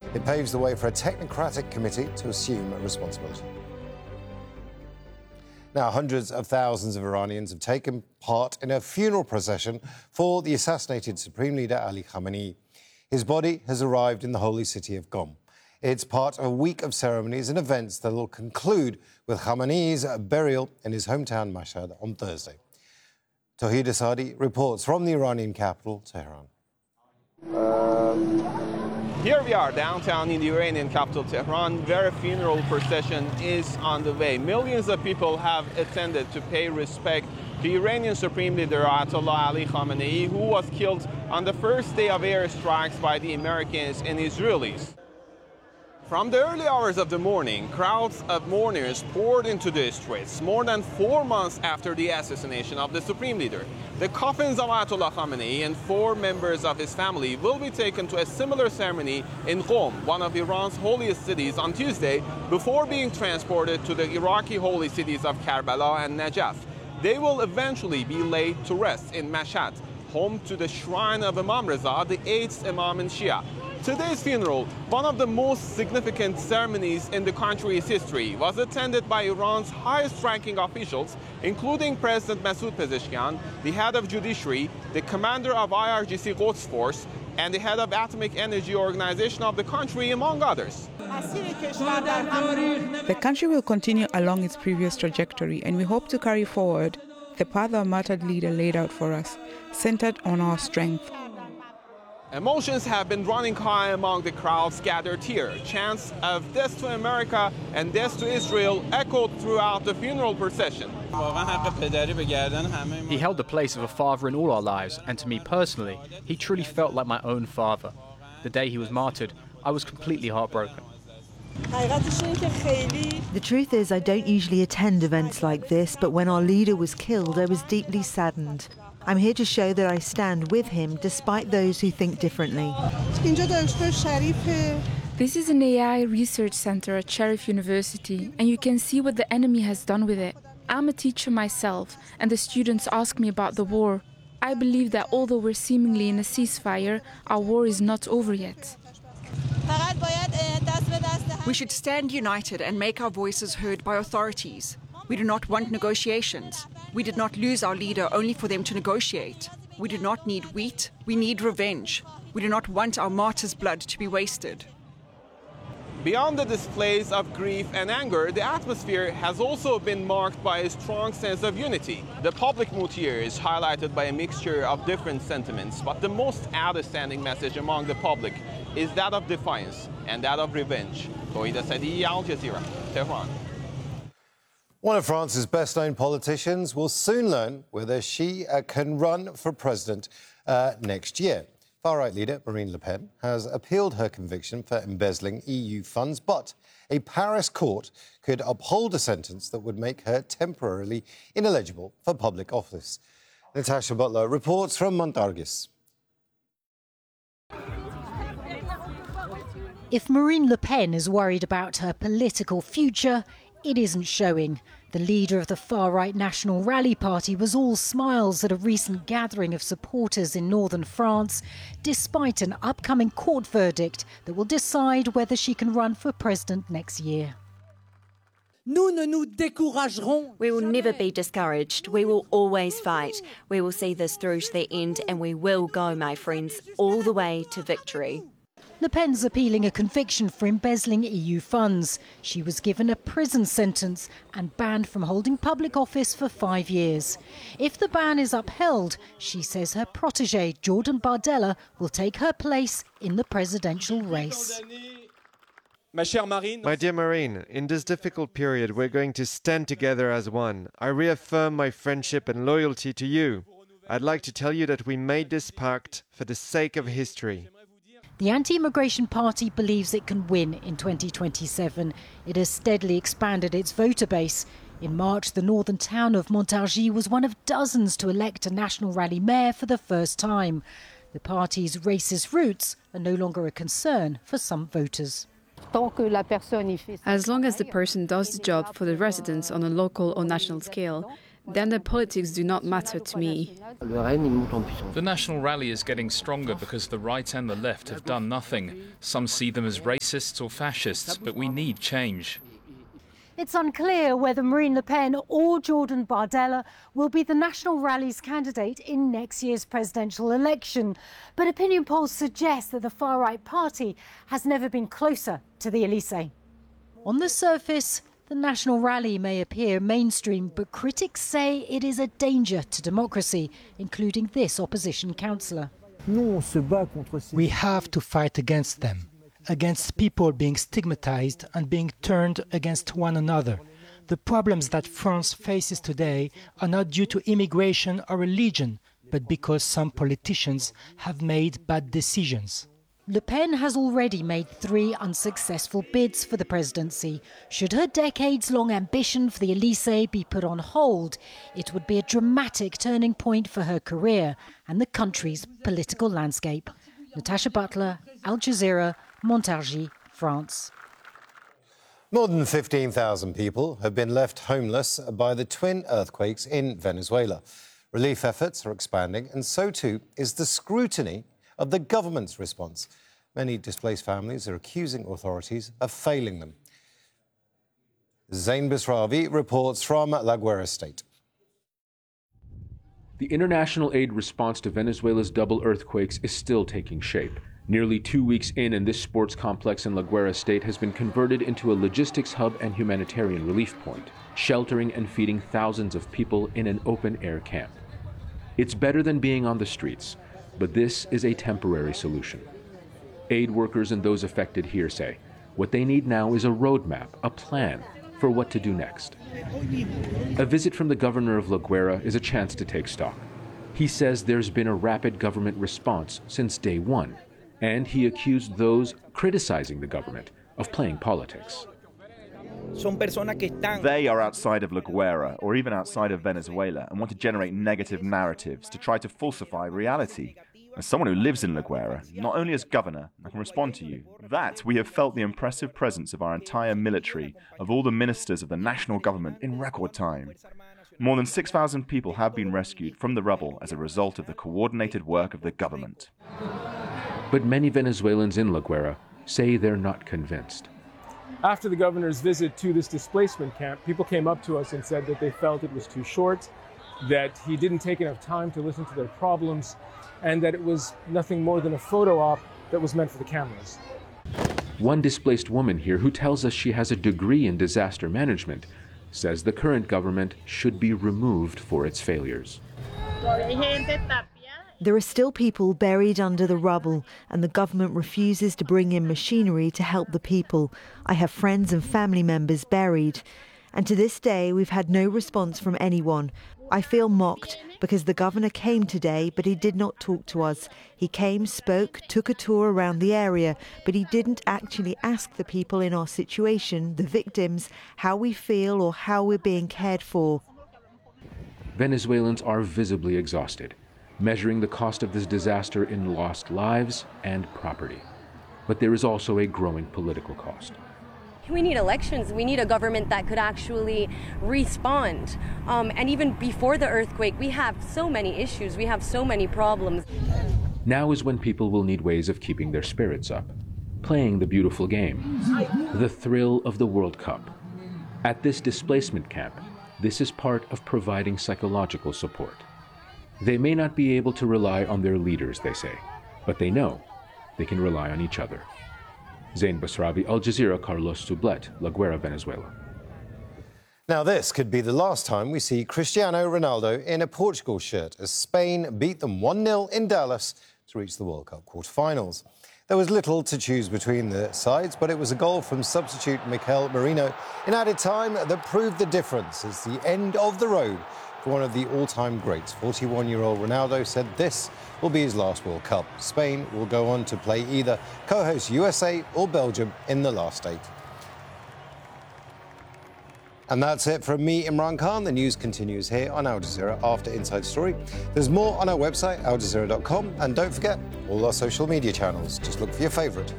It paves the way for a technocratic committee to assume responsibility. Now, hundreds of thousands of Iranians have taken part in a funeral procession for the assassinated Supreme Leader Ali Khamenei. His body has arrived in the holy city of Qom. It's part of a week of ceremonies and events that will conclude with Khamenei's burial in his hometown Mashhad on Thursday. Tawhid Asadi reports from the Iranian capital, Tehran. Here we are downtown in the Iranian capital, Tehran, where a funeral procession is on the way. Millions of people have attended to pay respect to Iranian Supreme Leader Ayatollah Ali Khamenei, who was killed on the first day of airstrikes by the Americans and Israelis. From the early hours of the morning, crowds of mourners poured into the streets more than 4 months after the assassination of the Supreme Leader. The coffins of Ayatollah Khamenei and 4 members of his family will be taken to a similar ceremony in Qom, one of Iran's holiest cities, on Tuesday, before being transported to the Iraqi holy cities of Karbala and Najaf. They will eventually be laid to rest in Mashhad, home to the shrine of Imam Reza, the 8th Imam in Shia. Today's funeral, one of the most significant ceremonies in the country's history, was attended by Iran's highest-ranking officials, including President Masoud Pezeshkian, the head of judiciary, the commander of IRGC Quds Force, and the head of Atomic Energy Organization of the country, among others. The country will continue along its previous trajectory, and we hope to carry forward the path our martyred leader laid out for us, centered on our strength. Emotions have been running high among the crowds gathered here. Chants of death to America and death to Israel echoed throughout the funeral procession. He held the place of a father in all our lives, and to me personally, he truly felt like my own father. The day he was martyred, I was completely heartbroken. The truth is, I don't usually attend events like this, but when our leader was killed, I was deeply saddened. I'm here to show that I stand with him despite those who think differently. This is an AI research center at Sharif University, and you can see what the enemy has done with it. I'm a teacher myself, and the students ask me about the war. I believe that although we're seemingly in a ceasefire, our war is not over yet. We should stand united and make our voices heard by authorities. We do not want negotiations. We did not lose our leader only for them to negotiate. We do not need wheat, we need revenge. We do not want our martyrs' blood to be wasted. Beyond the displays of grief and anger, the atmosphere has also been marked by a strong sense of unity. The public mood here is highlighted by a mixture of different sentiments, but the most outstanding message among the public is that of defiance and that of revenge. Tawhid Asadi, Al Jazeera, Tehran. One of France's best-known politicians will soon learn whether she can run for president next year. Far-right leader Marine Le Pen has appealed her conviction for embezzling EU funds, but a Paris court could uphold a sentence that would make her temporarily ineligible for public office. Natasha Butler reports from Montargis. If Marine Le Pen is worried about her political future, it isn't showing. The leader of the far-right National Rally Party was all smiles at a recent gathering of supporters in northern France, despite an upcoming court verdict that will decide whether she can run for president next year. We will never be discouraged. We will always fight. We will see this through to the end, and we will go, my friends, all the way to victory. Le Pen's appealing a conviction for embezzling EU funds. She was given a prison sentence and banned from holding public office for 5 years. If the ban is upheld, she says her protégé, Jordan Bardella, will take her place in the presidential race. My dear Marine, in this difficult period, we're going to stand together as one. I reaffirm my friendship and loyalty to you. I'd like to tell you that we made this pact for the sake of history. The anti-immigration party believes it can win in 2027. It has steadily expanded its voter base. In March, the northern town of Montargis was one of dozens to elect a National Rally mayor for the first time. The party's racist roots are no longer a concern for some voters. As long as the person does the job for the residents on a local or national scale, then the politics do not matter to me. The National Rally is getting stronger because the right and the left have done nothing. Some see them as racists or fascists, but we need change. It's unclear whether Marine Le Pen or Jordan Bardella will be the National Rally's candidate in next year's presidential election. But opinion polls suggest that the far-right party has never been closer to the Elysée. On the surface, the National Rally may appear mainstream, but critics say it is a danger to democracy, including this opposition councillor. We have to fight against them, against people being stigmatized and being turned against one another. The problems that France faces today are not due to immigration or religion, but because some politicians have made bad decisions. Le Pen has already made 3 unsuccessful bids for the presidency. Should her decades-long ambition for the Elysée be put on hold, it would be a dramatic turning point for her career and the country's political landscape. Natasha Butler, Al Jazeera, Montargis, France. More than 15,000 people have been left homeless by the twin earthquakes in Venezuela. Relief efforts are expanding, and so too is the scrutiny of the government's response. Many displaced families are accusing authorities of failing them. Zain Basravi reports from La Guaira State. The international aid response to Venezuela's double earthquakes is still taking shape. Nearly 2 weeks in, and this sports complex in La Guaira State has been converted into a logistics hub and humanitarian relief point, sheltering and feeding thousands of people in an open-air camp. It's better than being on the streets, but this is a temporary solution. Aid workers and those affected here say what they need now is a roadmap, a plan for what to do next. A visit from the governor of La Guaira is a chance to take stock. He says there's been a rapid government response since day one, and he accused those criticizing the government of playing politics. They are outside of La Guaira, or even outside of Venezuela, and want to generate negative narratives to try to falsify reality. As someone who lives in La Guaira, not only as governor, I can respond to you, that we have felt the impressive presence of our entire military, of all the ministers of the national government in record time. More than 6,000 people have been rescued from the rubble as a result of the coordinated work of the government. But many Venezuelans in La Guaira say they're not convinced. After the governor's visit to this displacement camp, people came up to us and said that they felt it was too short, that he didn't take enough time to listen to their problems, and that it was nothing more than a photo op that was meant for the cameras. One displaced woman here, who tells us she has a degree in disaster management, says the current government should be removed for its failures. There are still people buried under the rubble, and the government refuses to bring in machinery to help the people. I have friends and family members buried, and to this day we've had no response from anyone. I feel mocked because the governor came today, but he did not talk to us. He came, spoke, took a tour around the area, but he didn't actually ask the people in our situation, the victims, how we feel or how we're being cared for. Venezuelans are visibly exhausted, measuring the cost of this disaster in lost lives and property. But there is also a growing political cost. We need elections. We need a government that could actually respond. And even before the earthquake, we have so many issues. We have so many problems. Now is when people will need ways of keeping their spirits up, playing the beautiful game, the thrill of the World Cup. At this displacement camp, this is part of providing psychological support. They may not be able to rely on their leaders, they say, but they know they can rely on each other. Zain Basravi, Al Jazeera, Carlos Sublet, La Guaira, Venezuela. Now, this could be the last time we see Cristiano Ronaldo in a Portugal shirt as Spain beat them 1-0 in Dallas to reach the World Cup quarter-finals. There was little to choose between the sides, but it was a goal from substitute Mikel Merino in added time that proved the difference. It's the end of the road for one of the all-time greats. 41-year-old Ronaldo said this will be his last World Cup. Spain will go on to play either co-host USA or Belgium in the last 8. And that's it from me, Imran Khan. The news continues here on Al Jazeera after Inside Story. There's more on our website, aljazeera.com. And don't forget, all our social media channels. Just look for your favourite.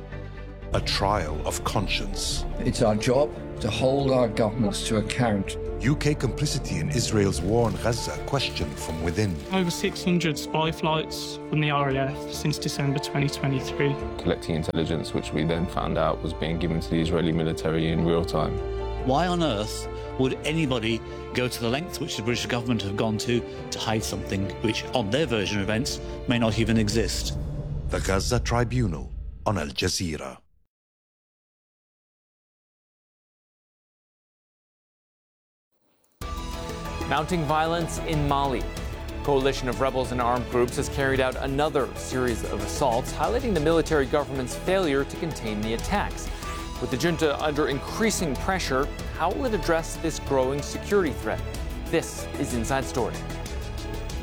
A trial of conscience. It's our job to hold our governments to account UK complicity in Israel's war on Gaza questioned from within. Over 600 spy flights from the RAF since December 2023. Collecting intelligence, which we then found out was being given to the Israeli military in real time. Why on earth would anybody go to the lengths which the British government have gone to hide something which, on their version of events, may not even exist? The Gaza Tribunal on Al Jazeera. Mounting violence in Mali. A coalition of rebels and armed groups has carried out another series of assaults, highlighting the military government's failure to contain the attacks. With the junta under increasing pressure, how will it address this growing security threat? This is Inside Story.